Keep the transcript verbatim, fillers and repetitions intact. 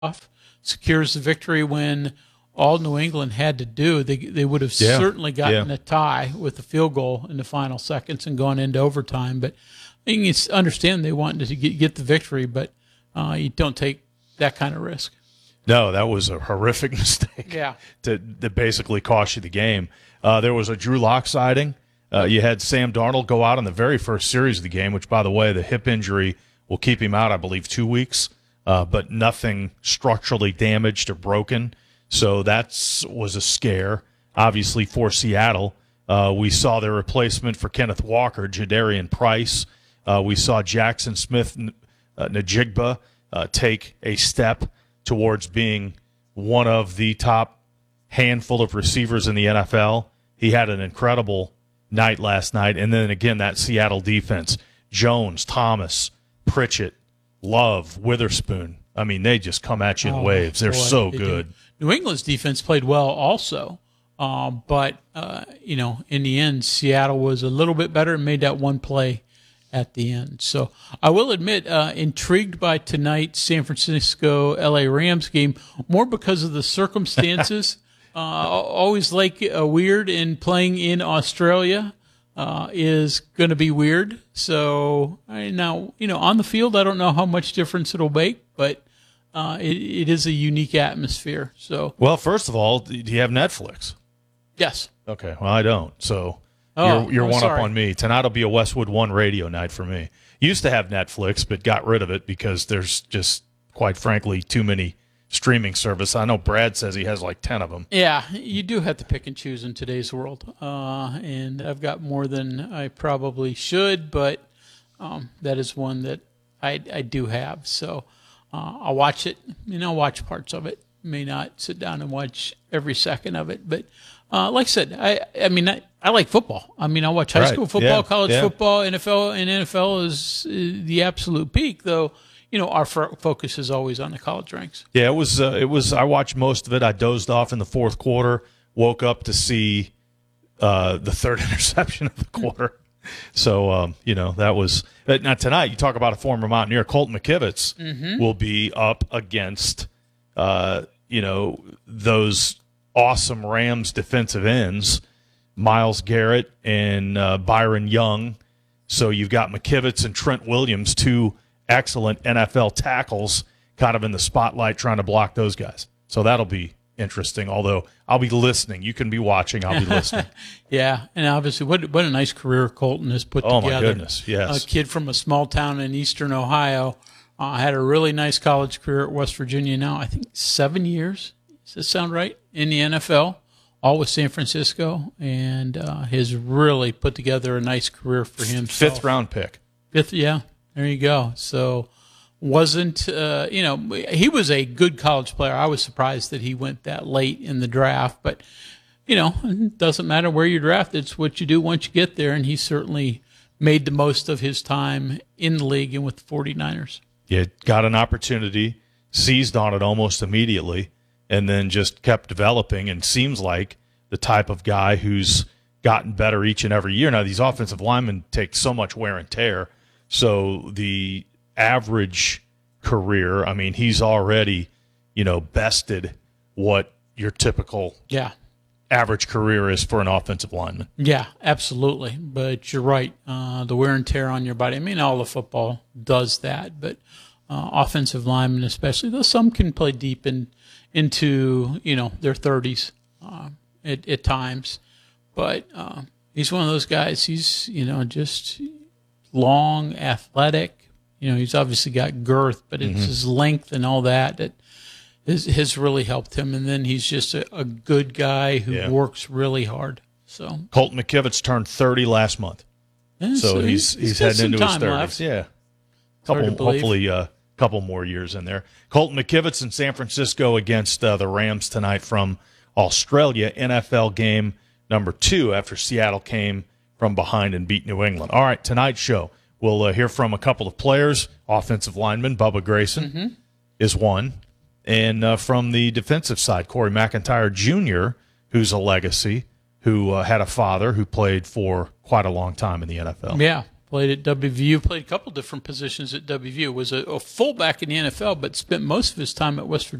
off, secures the victory when all New England had to do, they they would have Yeah. certainly gotten Yeah. a tie with the field goal in the final seconds and gone into overtime. But you can understand they wanted to get, get the victory, but uh, you don't take that kind of risk. No, that was a horrific mistake. Yeah. To, that basically cost you the game. Uh, there was a Drew Lock sighting. Uh, you had Sam Darnold go out in the very first series of the game, which, by the way, the hip injury will keep him out, I believe, two weeks, uh, but nothing structurally damaged or broken. So that was a scare, obviously, for Seattle. Uh, we saw their replacement for Kenneth Walker, Jadarian Price. Uh, we saw Jackson Smith uh, Najigba uh, take a step towards being one of the top handful of receivers in the N F L. He had an incredible night last night. And then, again, that Seattle defense, Jones, Thomas, Pritchett, Love, Witherspoon. I mean, they just come at you in Oh, waves. They're boy, so they good. do. New England's defense played well also, uh, but, uh, you know, in the end, Seattle was a little bit better and made that one play at the end. So I will admit, uh, intrigued by tonight's San Francisco L A Rams game, more because of the circumstances. uh, always like uh, weird, in playing in Australia uh, is going to be weird. So I, now, you know, on the field, I don't know how much difference it'll make, but uh, it, it is a unique atmosphere. So, Well, first of all, do you have Netflix? yes. Okay, well, I don't. So Oh, you're, you're oh, one sorry. up on me. Tonight will be a Westwood One radio night for me. Used to have Netflix, but got rid of it because there's just, quite frankly, too many streaming service. I know Brad says he has like ten of them. Yeah, you do have to pick and choose in today's world. Uh, and I've got more than I probably should, but um, that is one that I, I do have. So uh, I'll watch it, and I'll watch parts of it. May not sit down and watch every second of it. But uh, like I said, I, I mean, I, I like football. I mean, I watch high Right. school football, Yeah. college Yeah. football, N F L, and N F L is uh, the absolute peak, though. You know, our fo- focus is always on the college ranks. Yeah, it was. Uh, it was. I watched most of it. I dozed off in the fourth quarter. Woke up to see uh, the third interception of the quarter. So um, you know that was. But now tonight, you talk about a former Mountaineer, Colton McKivitz, Mm-hmm. will be up against uh, you know those awesome Rams defensive ends, Myles Garrett and uh, Byron Young. So you've got McKivitz and Trent Williams, two excellent N F L tackles, kind of in the spotlight trying to block those guys. So that'll be interesting, although I'll be listening. You can be watching. I'll be listening. Yeah, and obviously, what what a nice career Colton has put Oh, my together. goodness, yes. A kid from a small town in eastern Ohio, uh, had a really nice college career at West Virginia. Now, I think seven years. Does that sound right? In the N F L, all with San Francisco, and uh, has really put together a nice career for himself. Fifth round pick. Fifth, yeah. There you go. So wasn't, uh, you know, he was a good college player. I was surprised that he went that late in the draft. But, you know, it doesn't matter where you draft. It's what you do once you get there. And he certainly made the most of his time in the league and with the 49ers. You got an opportunity, seized on it almost immediately, and then just kept developing and seems like the type of guy who's gotten better each and every year. Now, these offensive linemen take so much wear and tear. So the average career, I mean, he's already, you know, bested what your typical Yeah. average career is for an offensive lineman. Yeah, absolutely. But you're right. Uh, the wear and tear on your body. I mean, all of football does that, but uh, offensive linemen especially, though some can play deep in, into, you know, their thirties uh, at, at times. But uh, he's one of those guys, he's, you know, just long, athletic. You know, he's obviously got girth, but it's Mhm. his length and all that that has, has really helped him. And then he's just a, a good guy who Yeah. works really hard. So Colton McKivitz turned thirty last month. yeah, So he's he's, got heading some into his time thirties. left. Yeah, hard couple to believe. hopefully a uh, couple more years in there. Colton McKivitz in San Francisco against uh, the Rams tonight from Australia. N F L game number two after Seattle came from behind and beat New England. All right, tonight's show we'll uh, hear from a couple of players. Offensive lineman Bubba Grayson Mm-hmm. is one, and uh, from the defensive side, Corey McIntyre Junior, who's a legacy, who uh, had a father who played for quite a long time in the N F L. Yeah, Played at W V U, played a couple different positions at W V U. Was a, a fullback in the N F L, but spent most of his time at West Virginia.